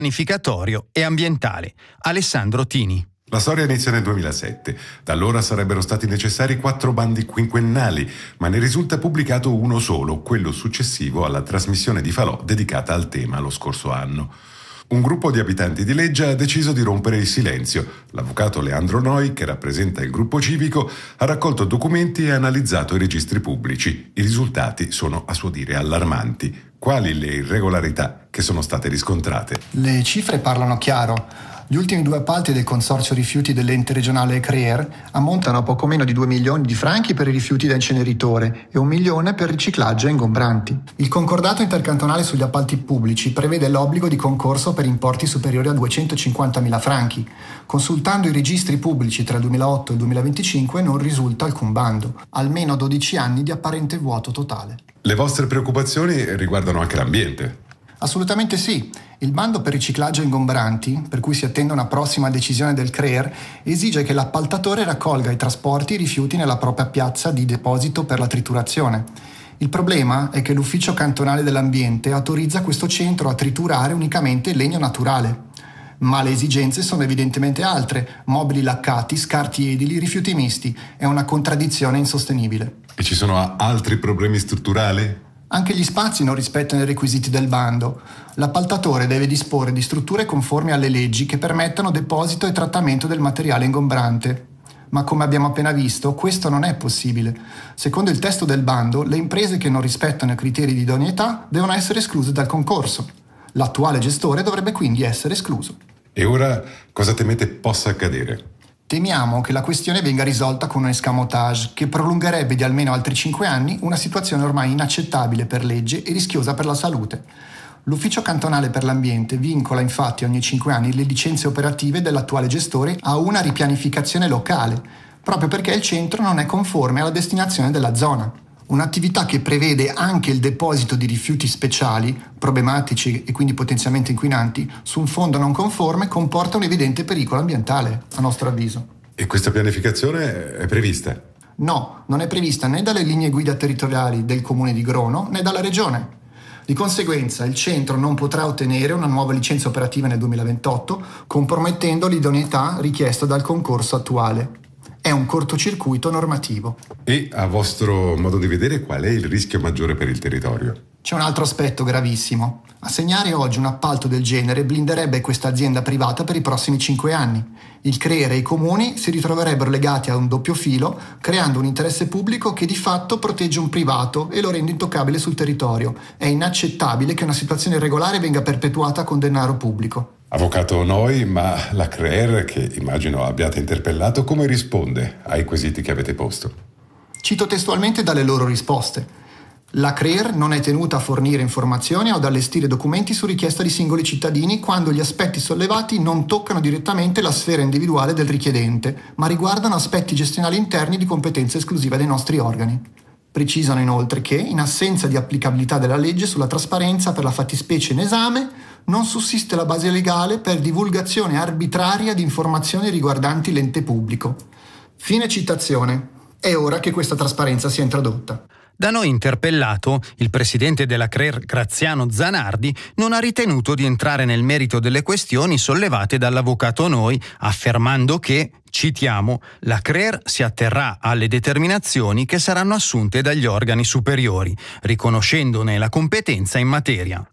pianificatorio e ambientale. Alessandro Tini. La storia inizia nel 2007. Da allora sarebbero stati necessari 4 bandi quinquennali, ma ne risulta pubblicato uno solo, quello successivo alla trasmissione di Falò dedicata al tema lo scorso anno. Un gruppo di abitanti di Leggia ha deciso di rompere il silenzio. L'avvocato Leandro Noi, che rappresenta il gruppo civico, ha raccolto documenti e analizzato i registri pubblici. I risultati sono, a suo dire, allarmanti. Quali le irregolarità che sono state riscontrate? Le cifre parlano chiaro. Gli ultimi 2 appalti del consorzio rifiuti dell'ente regionale CREER ammontano a poco meno di 2 milioni di franchi per i rifiuti da inceneritore e 1 milione per riciclaggio e ingombranti. Il concordato intercantonale sugli appalti pubblici prevede l'obbligo di concorso per importi superiori a 250.000 franchi. Consultando i registri pubblici tra il 2008 e il 2025 non risulta alcun bando. Almeno 12 anni di apparente vuoto totale. Le vostre preoccupazioni riguardano anche l'ambiente? Assolutamente sì. Il bando per riciclaggio ingombranti, per cui si attende una prossima decisione del CREER, esige che l'appaltatore raccolga e trasporti i rifiuti nella propria piazza di deposito per la triturazione. Il problema è che l'Ufficio Cantonale dell'Ambiente autorizza questo centro a triturare unicamente legno naturale. Ma le esigenze sono evidentemente altre: mobili laccati, scarti edili, rifiuti misti. È una contraddizione insostenibile. E ci sono altri problemi strutturali? Anche gli spazi non rispettano i requisiti del bando. L'appaltatore deve disporre di strutture conformi alle leggi che permettano deposito e trattamento del materiale ingombrante. Ma come abbiamo appena visto, questo non è possibile. Secondo il testo del bando, le imprese che non rispettano i criteri di idoneità devono essere escluse dal concorso. L'attuale gestore dovrebbe quindi essere escluso. E ora cosa temete possa accadere? Temiamo che la questione venga risolta con un escamotage che prolungherebbe di almeno altri 5 anni una situazione ormai inaccettabile per legge e rischiosa per la salute. L'Ufficio Cantonale per l'Ambiente vincola infatti ogni 5 anni le licenze operative dell'attuale gestore a una ripianificazione locale, proprio perché il centro non è conforme alla destinazione della zona. Un'attività che prevede anche il deposito di rifiuti speciali, problematici e quindi potenzialmente inquinanti, su un fondo non conforme comporta un evidente pericolo ambientale, a nostro avviso. E questa pianificazione è prevista? No, non è prevista né dalle linee guida territoriali del Comune di Grono né dalla Regione. Di conseguenza il centro non potrà ottenere una nuova licenza operativa nel 2028, compromettendo l'idoneità richiesta dal concorso attuale. È un cortocircuito normativo. E a vostro modo di vedere qual è il rischio maggiore per il territorio? C'è un altro aspetto gravissimo. Assegnare oggi un appalto del genere blinderebbe questa azienda privata per i prossimi 5 anni. Il CREER e i comuni si ritroverebbero legati a un doppio filo, creando un interesse pubblico che di fatto protegge un privato e lo rende intoccabile sul territorio. È inaccettabile che una situazione irregolare venga perpetuata con denaro pubblico. Avvocato Noi, ma la CREER, che immagino abbiate interpellato, come risponde ai quesiti che avete posto? Cito testualmente dalle loro risposte. La CREER non è tenuta a fornire informazioni o ad allestire documenti su richiesta di singoli cittadini quando gli aspetti sollevati non toccano direttamente la sfera individuale del richiedente, ma riguardano aspetti gestionali interni di competenza esclusiva dei nostri organi. Precisano inoltre che, in assenza di applicabilità della legge sulla trasparenza per la fattispecie in esame, non sussiste la base legale per divulgazione arbitraria di informazioni riguardanti l'ente pubblico. Fine citazione. È ora che questa trasparenza sia introdotta. Da noi interpellato, il presidente della CREER, Graziano Zanardi, non ha ritenuto di entrare nel merito delle questioni sollevate dall'avvocato Noi, affermando che, citiamo, la CREER si atterrà alle determinazioni che saranno assunte dagli organi superiori, riconoscendone la competenza in materia.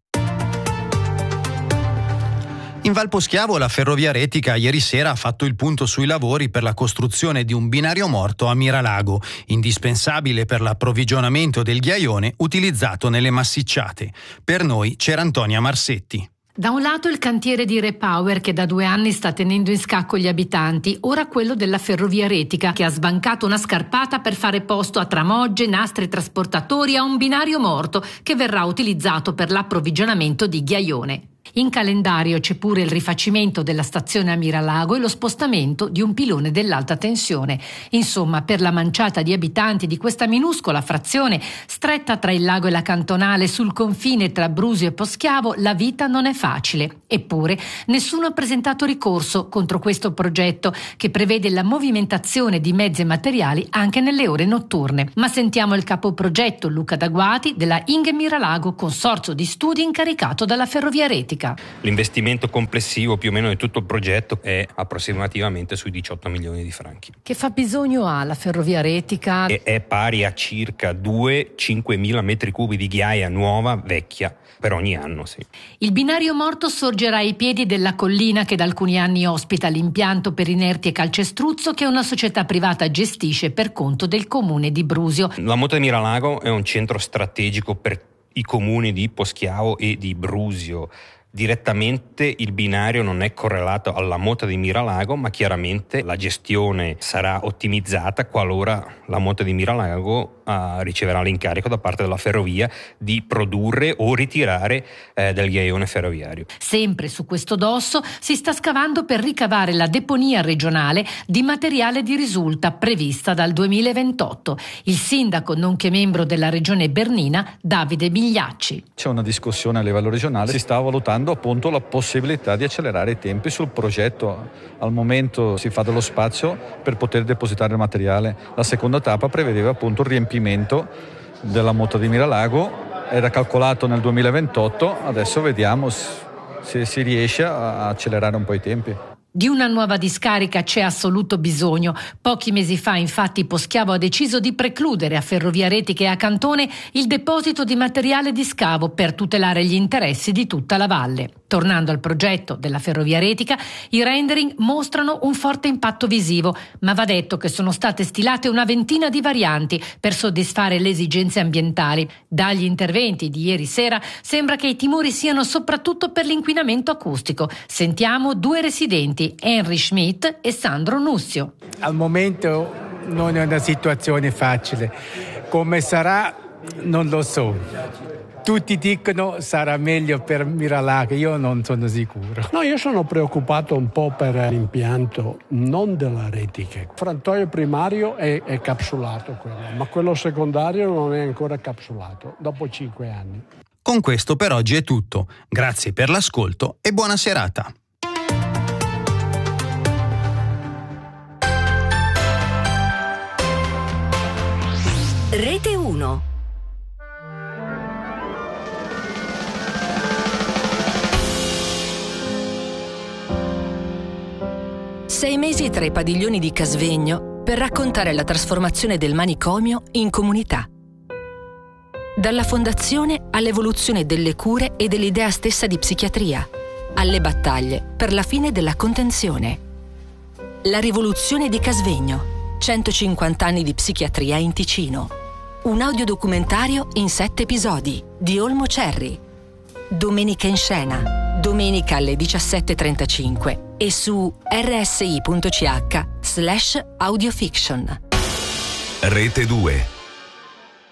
In Val Poschiavo la Ferrovia Retica ieri sera ha fatto il punto sui lavori per la costruzione di un binario morto a Miralago, indispensabile per l'approvvigionamento del ghiaione utilizzato nelle massicciate. Per noi c'era Antonia Marsetti. Da un lato il cantiere di Repower che da 2 anni sta tenendo in scacco gli abitanti, ora quello della Ferrovia Retica che ha sbancato una scarpata per fare posto a tramogge, nastri e trasportatori a un binario morto che verrà utilizzato per l'approvvigionamento di ghiaione. In calendario c'è pure il rifacimento della stazione a Miralago e lo spostamento di un pilone dell'alta tensione. Insomma, per la manciata di abitanti di questa minuscola frazione, stretta tra il lago e la cantonale sul confine tra Brusio e Poschiavo, la vita non è facile. Eppure, nessuno ha presentato ricorso contro questo progetto che prevede la movimentazione di mezzi e materiali anche nelle ore notturne. Ma sentiamo il capoprogetto Luca D'Aguati della Inge Miralago, consorzio di studi incaricato dalla Ferrovia Retica. Ferrovieretica. L'investimento complessivo più o meno di tutto il progetto è approssimativamente sui 18 milioni di franchi. Che fabbisogno ha la Ferrovieretica? È pari a circa 5.000 metri cubi di ghiaia nuova, vecchia, per ogni anno, sì. Il binario morto sorgerà ai piedi della collina che da alcuni anni ospita l'impianto per inerti e calcestruzzo che una società privata gestisce per conto del comune di Brusio. La Mota di Miralago è un centro strategico per i comuni di Poschiavo e di Brusio. Direttamente il binario non è correlato alla Mota di Miralago, ma chiaramente la gestione sarà ottimizzata qualora la Mota di Miralago riceverà l'incarico da parte della ferrovia di produrre o ritirare del ghiaione ferroviario. Sempre su questo dosso si sta scavando per ricavare la deponia regionale di materiale di risulta prevista dal 2028. Il sindaco, nonché membro della regione bernina, Davide Migliacci. C'è una discussione a livello regionale, si sta valutando appunto la possibilità di accelerare i tempi sul progetto. Al momento si fa dello spazio per poter depositare il materiale. La seconda tappa prevedeva appunto il riempimento della Mota di Miralago, era calcolato nel 2028, adesso vediamo se si riesce a accelerare un po' i tempi. Di una nuova discarica c'è assoluto bisogno. Pochi mesi fa, infatti, Poschiavo ha deciso di precludere a Ferrovieretica e a Cantone il deposito di materiale di scavo per tutelare gli interessi di tutta la valle. Tornando al progetto della Ferrovieretica, i rendering mostrano un forte impatto visivo, ma va detto che sono state stilate una ventina di varianti per soddisfare le esigenze ambientali. Dagli interventi di ieri sera sembra che i timori siano soprattutto per l'inquinamento acustico. Sentiamo due residenti, Henry Schmidt e Sandro Nussio. Al momento non è una situazione facile. Come sarà non lo so. Tutti dicono sarà meglio per Miralago, io non sono sicuro. No, io sono preoccupato un po' per l'impianto, non della retica. Il frantoio primario è capsulato ma quello secondario non è ancora capsulato, dopo 5 anni. Con questo per oggi è tutto. Grazie per l'ascolto e buona serata. Rete 1. Sei mesi tra i padiglioni di Casvegno per raccontare la trasformazione del manicomio in comunità. Dalla fondazione all'evoluzione delle cure e dell'idea stessa di psichiatria, alle battaglie per la fine della contenzione. La rivoluzione di Casvegno, 150 anni di psichiatria in Ticino. Un audiodocumentario in 7 episodi di Olmo Cerri. Domenica in scena, domenica alle 17:35 e su rsi.ch/audiofiction. Rete 2.